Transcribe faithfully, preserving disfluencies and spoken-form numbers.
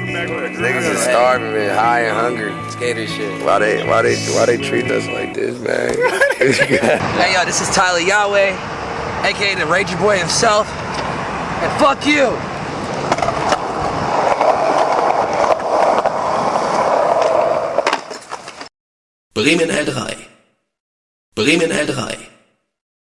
Niggas is starving, man, high and hungry. Skater shit. Why they, why they, why they treat us like this, man? Hey, yo, this is Tyler Yahweh, aka the Ranger Boy himself, and fuck you. Bremen L drei. Bremen L drei.